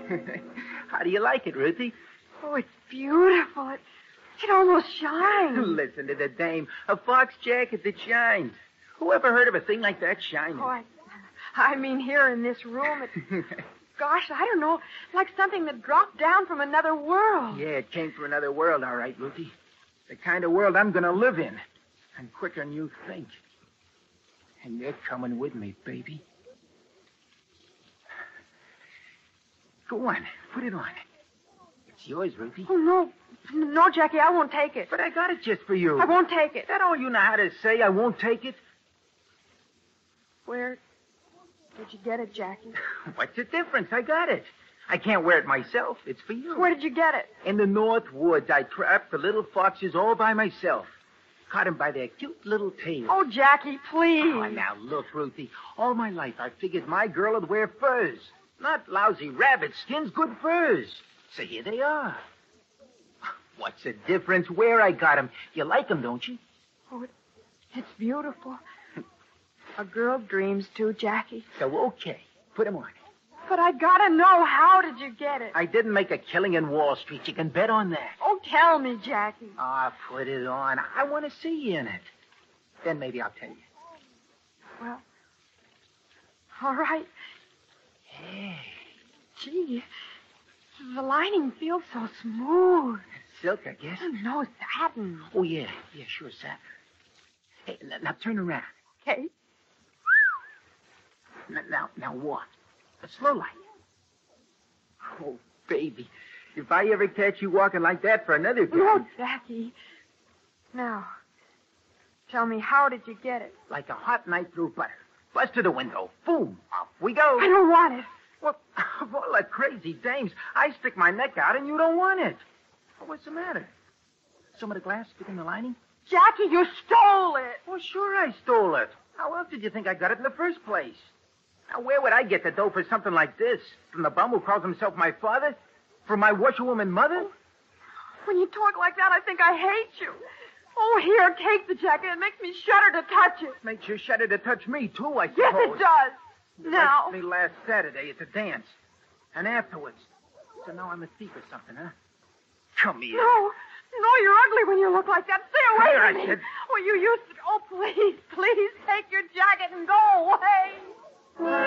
How do you like it, Ruthie? Oh, it's beautiful. It almost shines. Listen to the dame. A fox jacket that shines. Who ever heard of a thing like that shining? Oh, I mean, here in this room, gosh, I don't know, like something that dropped down from another world. Yeah, it came from another world, all right, Ruthie. The kind of world I'm going to live in. And quicker than you think. And you're coming with me, baby. Go on, put it on. It's yours, Ruthie. Oh, no. No, Jackie, I won't take it. But I got it just for you. I won't take it. Is that all you know how to say? I won't take it? Where did you get it, Jackie? What's the difference? I got it. I can't wear it myself. It's for you. Where did you get it? In the North Woods, I trapped the little foxes all by myself. Caught them by their cute little tails. Oh, Jackie, please. Oh, now, look, Ruthie. All my life, I figured my girl would wear furs. Not lousy rabbit skins, good furs. So here they are. What's the difference where I got them? You like them, don't you? Oh, it's beautiful. A girl dreams too, Jackie. So, okay. Put them on. But I gotta know, how did you get it? I didn't make a killing in Wall Street. You can bet on that. Oh, tell me, Jackie. Put it on. I want to see you in it. Then maybe I'll tell you. Well, all right. Hey. Gee, the lining feels so smooth. Silk, I guess. No, satin. Oh, yeah. Yeah, sure, satin. Hey, now turn around. Okay. Now walk. Slow like. Oh, baby. If I ever catch you walking like that for another guy... No, Jackie. Now, tell me, how did you get it? Like a hot knife through butter. Bust to the window. Boom. Off we go. I don't want it. Well, of all the crazy dames, I stick my neck out and you don't want it. Well, what's the matter? Some of the glass fit in the lining? Jackie, you stole it. Well, sure I stole it. How else did you think I got it in the first place? Now, where would I get the dough for something like this? From the bum who calls himself my father? From my washerwoman mother? When you talk like that, I think I hate you. Oh, here, take the jacket. It makes me shudder to touch it. Makes you shudder to touch me, too, I suppose. Yes, it does. Now. You liked me last Saturday at the dance. And afterwards. So now I'm a thief or something, huh? Come here. No, you're ugly when you look like that. Stay away Here, from I me. said. Oh, you used to... Oh, please take your jacket and go away.